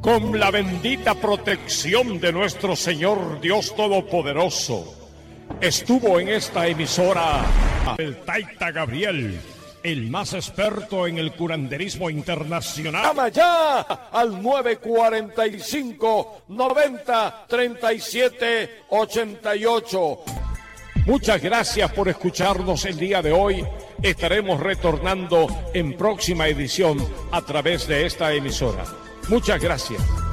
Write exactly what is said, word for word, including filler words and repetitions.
con la bendita protección de nuestro Señor Dios Todopoderoso, estuvo en esta emisora el Taita Gabriel, el más experto en el curanderismo internacional. Llama ya al nueve cuarenta y cinco, noventa, treinta y siete, ochenta y ocho. Muchas gracias por escucharnos el día de hoy. Estaremos retornando en próxima edición a través de esta emisora. Muchas gracias.